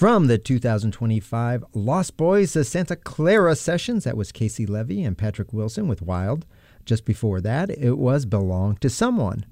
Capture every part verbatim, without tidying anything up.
From the two thousand twenty-five Lost Boys the Santa Clara Sessions, that was Casey Levy and Patrick Wilson with Wild. Just before that, it was Belong to Someone.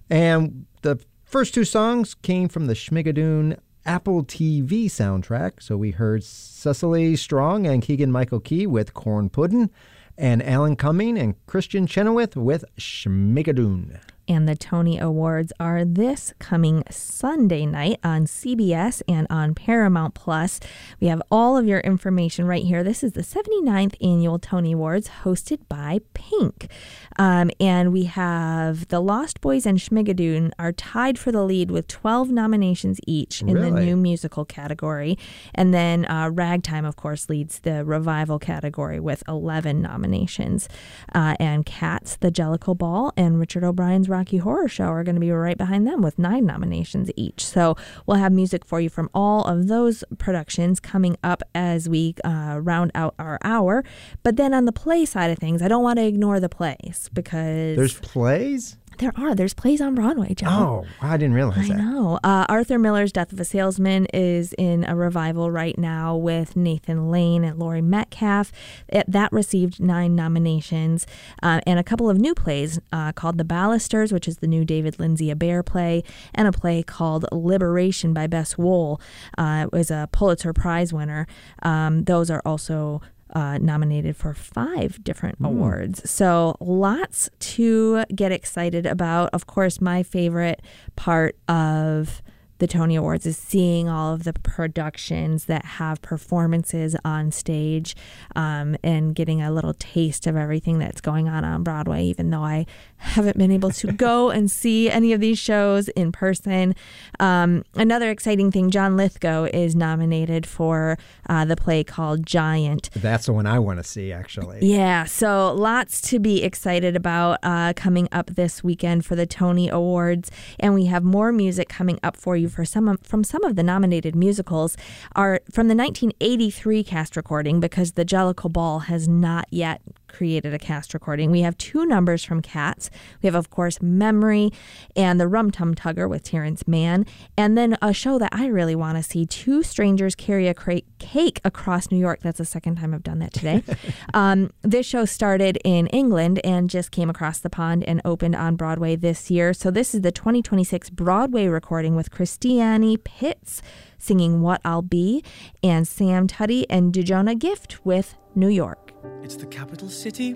And the first two songs came from the Schmigadoon Apple T V soundtrack. So we heard Cecily Strong and Keegan-Michael Key with Corn Puddin', and Alan Cumming and Christian Chenoweth with Schmigadoon. And the Tony Awards are this coming Sunday night on C B S and on Paramount Plus. We have all of your information right here. This is the seventy-ninth Annual Tony Awards hosted by Pink. Um, and we have the Lost Boys and Schmigadoon are tied for the lead with twelve nominations each in Really? the new musical category. And then uh, Ragtime, of course, leads the revival category with eleven nominations. Uh, and Cats, The Jellicle Ball, and Richard O'Brien's Rocky Horror Show are going to be right behind them with nine nominations each. So we'll have music for you from all of those productions coming up as we uh, round out our hour. But then on the play side of things, I don't want to ignore the plays because There's plays? there are. There's plays on Broadway, Joe. Oh, I didn't realize I that. know. Uh, Arthur Miller's Death of a Salesman is in a revival right now with Nathan Lane and Laurie Metcalf. It, that received nine nominations. Uh, and a couple of new plays uh, called The Ballisters, which is the new David Lindsay Abaire play, and a play called Liberation by Bess Wohl. Uh, it was a Pulitzer Prize winner. Um, those are also Uh, nominated for five different Mm. awards. So lots to get excited about. Of course, my favorite part of the Tony Awards is seeing all of the productions that have performances on stage um, and getting a little taste of everything that's going on on Broadway, even though I haven't been able to go and see any of these shows in person. Um, another exciting thing, John Lithgow is nominated for uh, the play called Giant. That's the one I want to see, actually. Yeah, so lots to be excited about uh, coming up this weekend for the Tony Awards, and we have more music coming up for you for some of, from some of the nominated musicals are from the nineteen eighty-three cast recording, because the Jellicle Ball has not yet created a cast recording. We have two numbers from Cats. We have, of course, Memory and The Rum Tum Tugger with Terrence Mann, and then a show that I really want to see, Two Strangers Carry a Cra- Cake Across New York. That's the second time I've done that today. um, this show started in England and just came across the pond and opened on Broadway this year. So this is the twenty twenty-six Broadway recording with Christiane Pitts singing What I'll Be, and Sam Tuddy and Dujona Gift with New York. It's the capital city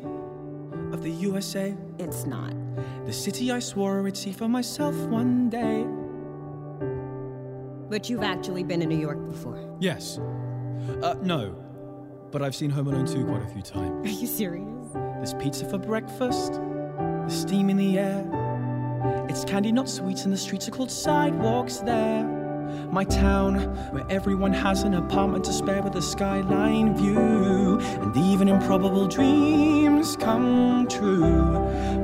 of the U S A. It's not. The city I swore I'd see for myself one day. But you've actually been in New York before. Yes. Uh, no. But I've seen Home Alone two quite a few times. Are you serious? There's pizza for breakfast. There's steam in the air. It's candy, not sweets, and the streets are called sidewalks there. My town, where everyone has an apartment to spare with a skyline view, and even improbable dreams come true.